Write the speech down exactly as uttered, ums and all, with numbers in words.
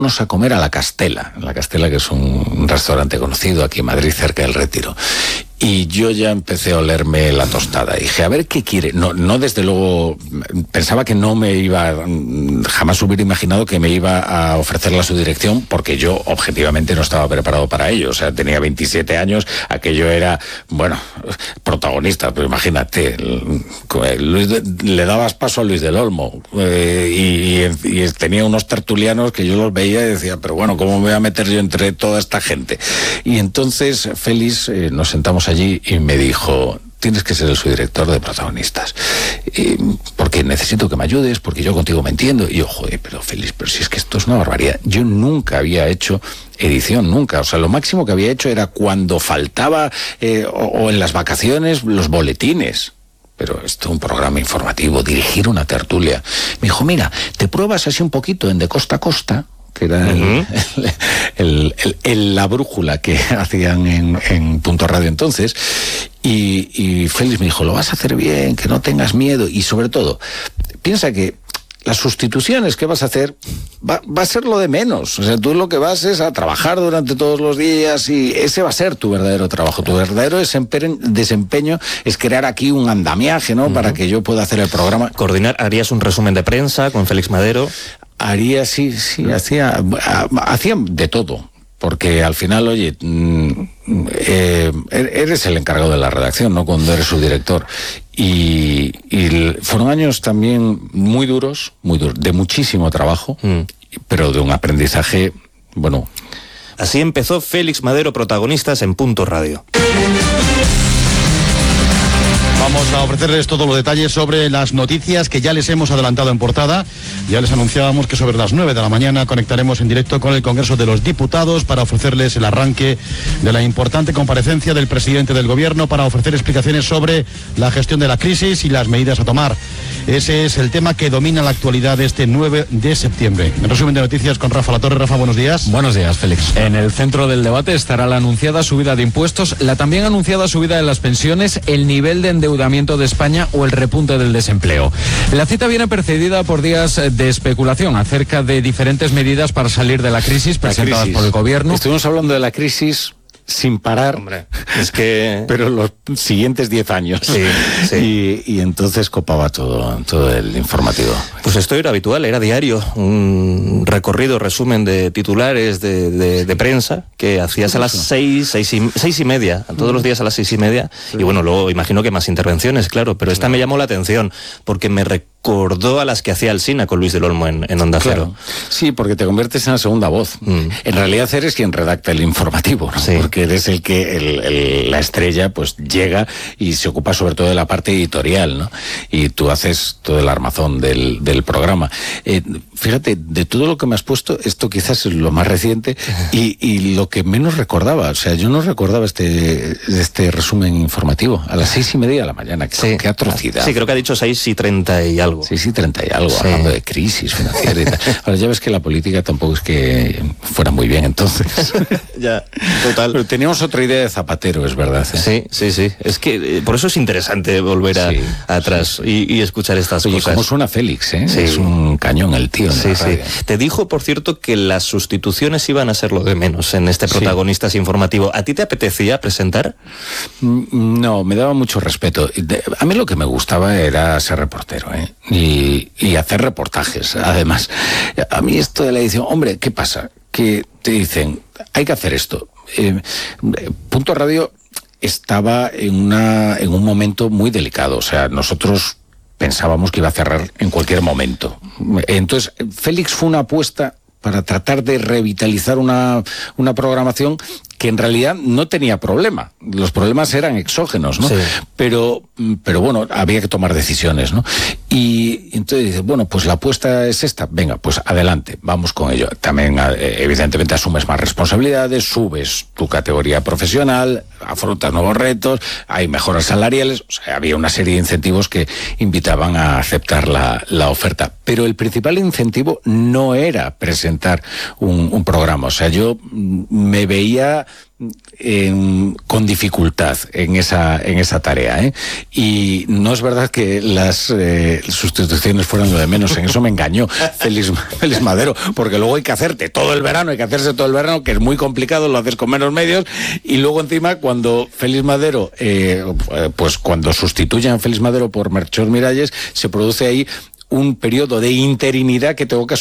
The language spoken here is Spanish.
a comer a La Castela, La Castela, que es un, un restaurante conocido aquí en Madrid, cerca del Retiro. Y yo ya empecé a olerme la tostada. Dije, a ver qué quiere. No, no desde luego, pensaba que no me iba, jamás hubiera imaginado que me iba a ofrecerla a su dirección, porque yo objetivamente no estaba preparado para ello. O sea, tenía veintisiete años, aquello era, bueno, protagonista, pero imagínate, Luis de, le dabas paso a Luis del Olmo, eh, y, y, y tenía unos tertulianos que yo los veía y decía, pero bueno, ¿cómo me voy a meter yo entre toda esta gente? Y entonces, Félix, eh, nos sentamos allí y me dijo, tienes que ser el subdirector de Protagonistas, y, porque necesito que me ayudes, porque yo contigo me entiendo. Y yo, joder, pero Félix, pero si es que esto es una barbaridad. Yo nunca había hecho edición, nunca. O sea, lo máximo que había hecho era cuando faltaba, eh, o, o en las vacaciones, los boletines. Pero esto es un programa informativo, dirigir una tertulia. Me dijo, mira, te pruebas así un poquito en De Costa a Costa, que era el, uh-huh. el, el, el, la brújula que hacían en, en Punto Radio entonces, y, y Félix me dijo, lo vas a hacer bien, que no tengas miedo, y sobre todo, piensa que las sustituciones que vas a hacer va, va a ser lo de menos. O sea, tú lo que vas es a trabajar durante todos los días, y ese va a ser tu verdadero trabajo. Tu verdadero desempeño, desempeño es crear aquí un andamiaje, ¿no? Uh-huh. Para que yo pueda hacer el programa. Coordinar, harías un resumen de prensa con Félix Madero. Haría, sí, sí, hacía, hacía de todo, porque al final, oye, eh, eres el encargado de la redacción, ¿no? Cuando eres su director. Y, y fueron años también muy duros, muy duros, de muchísimo trabajo, mm. pero de un aprendizaje, bueno. Así empezó Félix Madero, Protagonistas en Punto Radio. Vamos a ofrecerles todos los detalles sobre las noticias que ya les hemos adelantado en portada. Ya les anunciábamos que sobre las nueve de la mañana conectaremos en directo con el Congreso de los Diputados para ofrecerles el arranque de la importante comparecencia del presidente del Gobierno para ofrecer explicaciones sobre la gestión de la crisis y las medidas a tomar. Ese es el tema que domina la actualidad de este nueve de septiembre. En resumen de noticias con Rafa Latorre. Rafa, buenos días. Buenos días, Félix. En el centro del debate estará la anunciada subida de impuestos, la también anunciada subida de las pensiones, el nivel de endeudamiento de España o el repunte del desempleo. La cita viene precedida por días de especulación acerca de diferentes medidas para salir de la crisis presentadas por el Gobierno. Estuvimos hablando de la crisis sin parar. Hombre, es que... pero los siguientes diez años. Sí, sí. Y, y entonces copaba todo, todo el informativo. Pues esto era habitual, era diario, un recorrido, resumen de titulares de, de, de prensa que hacías a las seis, seis y, seis y media, todos los días a las seis y media. Sí. Y bueno, luego imagino que más intervenciones, claro, pero esta me llamó la atención porque me recordó a las que hacía Alsina con Luis del Olmo en, en Onda Cero. Claro. Sí, porque te conviertes en la segunda voz. Mm. En realidad eres quien redacta el informativo, ¿no? Sí. Porque eres el que el, el, la estrella pues llega y se ocupa sobre todo de la parte editorial, ¿no? Y tú haces todo el armazón del, del programa. Eh, fíjate, de todo lo que me has puesto, esto quizás es lo más reciente y, y lo que menos recordaba. O sea, yo no recordaba este, este resumen informativo a las seis y media de la mañana. Qué, sí. qué atrocidad. Sí, creo que ha dicho seis y treinta y algo. Sí, sí, treinta y algo, sí. Hablando de crisis financiera y tal. Ahora ya ves que la política tampoco es que fuera muy bien entonces. Ya, total. Pero teníamos otra idea de Zapatero, es verdad. ¿eh? Sí, sí, sí. Es que eh, por eso es interesante volver a, sí, atrás sí, sí. Y, y escuchar estas Oye, cosas. ¿cómo suena Félix, eh? Sí. Es un cañón el tío. Sí, sí. Te dijo, por cierto, que las sustituciones iban a ser lo de menos en este Protagonistas sí. informativo. ¿A ti te apetecía presentar? No, me daba mucho respeto. A mí lo que me gustaba era ser reportero, ¿eh? Y, y hacer reportajes, además. A mí esto de la edición, hombre, ¿qué pasa? Que te dicen, hay que hacer esto. Eh, Punto Radio estaba en una en un momento muy delicado, o sea, nosotros pensábamos que iba a cerrar en cualquier momento. Entonces, Félix fue una apuesta para tratar de revitalizar una, una programación que en realidad no tenía problema. Los problemas eran exógenos, ¿no? Sí. Pero, pero bueno, había que tomar decisiones, ¿no? Y entonces dice, bueno, pues la apuesta es esta, venga, pues adelante, vamos con ello. También, evidentemente, asumes más responsabilidades, subes tu categoría profesional, afrontas nuevos retos, hay mejoras salariales, o sea, había una serie de incentivos que invitaban a aceptar la, la oferta. Pero el principal incentivo no era presentar un, un programa, o sea, yo me veía eh, con dificultad en esa en esa tarea, ¿eh? Y no es verdad que las eh, sustituciones fueran lo de menos. En eso me engañó Félix, Félix Madero, porque luego hay que hacerte todo el verano, hay que hacerse todo el verano, que es muy complicado, lo haces con menos medios, y luego encima cuando Félix Madero, eh, pues cuando sustituyen a Félix Madero por Melchor Miralles, se produce ahí un periodo de interinidad que tengo que